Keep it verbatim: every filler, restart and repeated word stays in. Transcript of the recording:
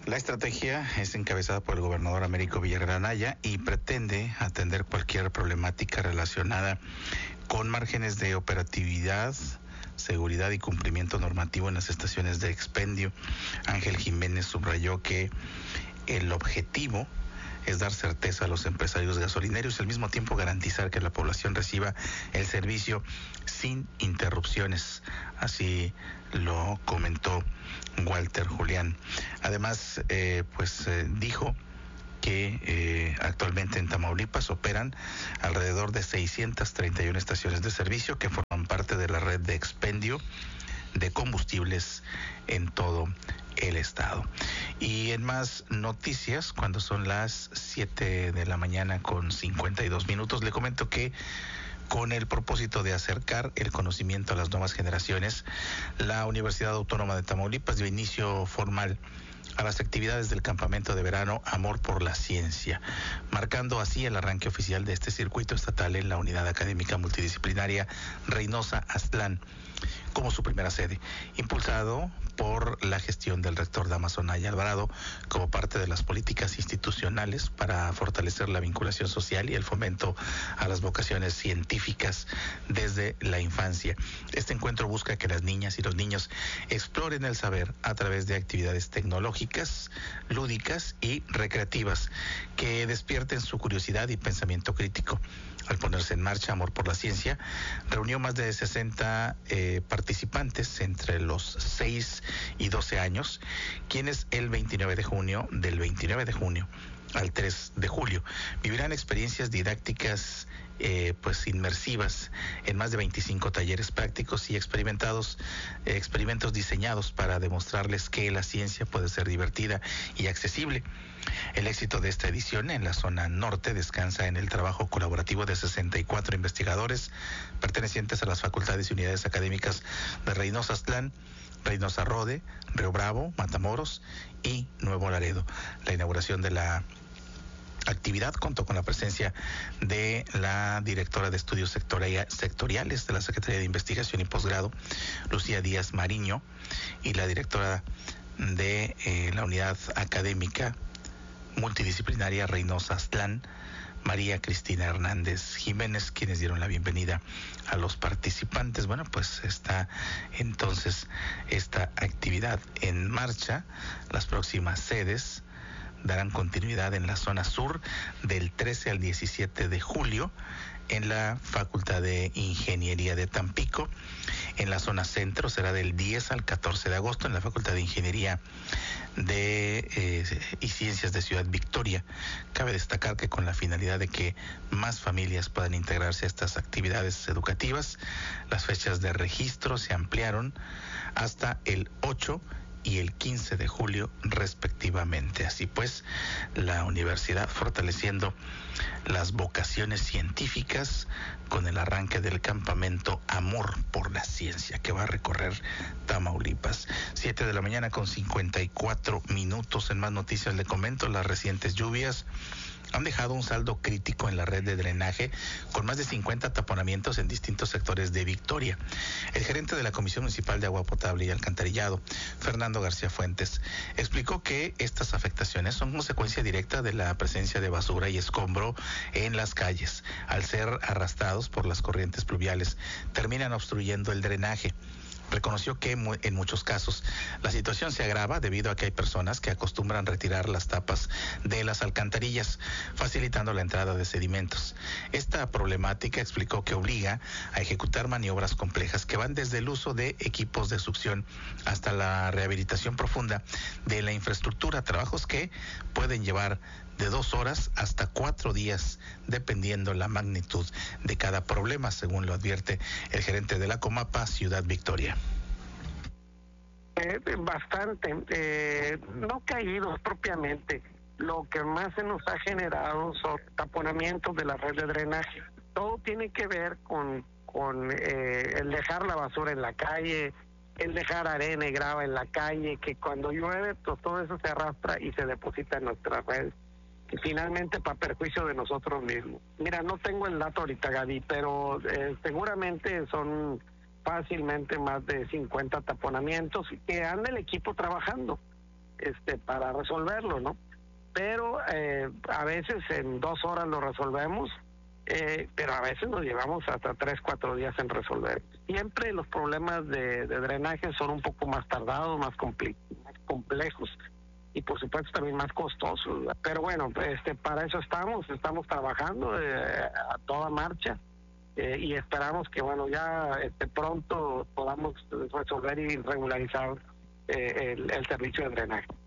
La estrategia es encabezada por el gobernador Américo Villarreal Anaya y pretende atender cualquier problemática relacionada con márgenes de operatividad, seguridad y cumplimiento normativo en las estaciones de expendio. Ángel Jiménez subrayó que el objetivo es dar certeza a los empresarios gasolineros y al mismo tiempo garantizar que la población reciba el servicio sin interrupciones. Así lo comentó Walter Julián. Además, eh, pues eh, dijo que eh, actualmente en Tamaulipas operan alrededor de seiscientas treinta y una estaciones de servicio que forman parte de la red de expendio de combustibles en todo el estado. Y en más noticias, cuando son las siete de la mañana con cincuenta y dos minutos, le comento que con el propósito de acercar el conocimiento a las nuevas generaciones, la Universidad Autónoma de Tamaulipas dio inicio formal a las actividades del campamento de verano Amor por la Ciencia, marcando así el arranque oficial de este circuito estatal en la unidad académica multidisciplinaria Reynosa Aztlán, como su primera sede, impulsado por la gestión del rector Dámaso Naya Alvarado como parte de las políticas institucionales para fortalecer la vinculación social y el fomento a las vocaciones científicas desde la infancia. Este encuentro busca que las niñas y los niños exploren el saber a través de actividades tecnológicas, lúdicas y recreativas que despierten su curiosidad y pensamiento crítico. Al ponerse en marcha Amor por la Ciencia, reunió más de sesenta eh, participantes entre los seis y doce años, quienes el veintinueve de junio, del veintinueve de junio al tres de julio, vivirán experiencias didácticas eh, pues inmersivas en más de veinticinco talleres prácticos y experimentados, eh, experimentos diseñados para demostrarles que la ciencia puede ser divertida y accesible. El éxito de esta edición en la zona norte descansa en el trabajo colaborativo de sesenta y cuatro investigadores pertenecientes a las facultades y unidades académicas de Reynosa Aztlán, Reynosa Rode, Río Bravo, Matamoros y Nuevo Laredo. La inauguración de la actividad contó con la presencia de la directora de estudios sectoriales de la Secretaría de Investigación y Posgrado, Lucía Díaz Mariño, y la directora de eh, la unidad académica multidisciplinaria Reynosa Aztlán, María Cristina Hernández Jiménez, quienes dieron la bienvenida a los participantes. Bueno, pues está entonces esta actividad en marcha. Las próximas sedes darán continuidad en la zona sur del trece al diecisiete de julio en la Facultad de Ingeniería de Tampico. En la zona centro será del diez al catorce de agosto en la Facultad de Ingeniería de eh, y Ciencias de Ciudad Victoria. Cabe destacar que con la finalidad de que más familias puedan integrarse a estas actividades educativas, las fechas de registro se ampliaron hasta el ocho y el quince de julio respectivamente. Así pues, la universidad fortaleciendo las vocaciones científicas con el arranque del campamento Amor por la Ciencia, que va a recorrer Tamaulipas. Siete de la mañana con cincuenta y cuatro minutos. En más noticias le comento, las recientes lluvias han dejado un saldo crítico en la red de drenaje con más de cincuenta taponamientos en distintos sectores de Victoria. El gerente de la Comisión Municipal de Agua Potable y Alcantarillado, Fernando García Fuentes, explicó que estas afectaciones son consecuencia directa de la presencia de basura y escombro en las calles. Al ser arrastrados por las corrientes pluviales, terminan obstruyendo el drenaje. Reconoció que en muchos casos la situación se agrava debido a que hay personas que acostumbran retirar las tapas de las alcantarillas, facilitando la entrada de sedimentos. Esta problemática, explicó, que obliga a ejecutar maniobras complejas que van desde el uso de equipos de succión hasta la rehabilitación profunda de la infraestructura, trabajos que pueden llevar de dos horas hasta cuatro días, dependiendo la magnitud de cada problema, según lo advierte el gerente de la Comapa Ciudad Victoria. Eh, bastante, eh, no caídos propiamente. Lo que más se nos ha generado son taponamientos de la red de drenaje. Todo tiene que ver con, con eh, el dejar la basura en la calle, el dejar arena y grava en la calle, que cuando llueve pues, todo eso se arrastra y se deposita en nuestra red. Y finalmente para perjuicio de nosotros mismos. Mira, no tengo el dato ahorita, Gaby, pero eh, seguramente son fácilmente más de cincuenta taponamientos que anda el equipo trabajando. este, para resolverlo, ¿no? Pero eh, a veces en dos horas lo resolvemos, eh, pero a veces nos llevamos hasta tres, cuatro días en resolver. Siempre los problemas de, de drenaje son un poco más tardados, más, compli- más complejos y por supuesto también más costosos. Pero bueno, este, para eso estamos, estamos trabajando eh, a toda marcha. Eh, y esperamos que bueno ya este, pronto podamos resolver y regularizar eh, el, el servicio de drenaje.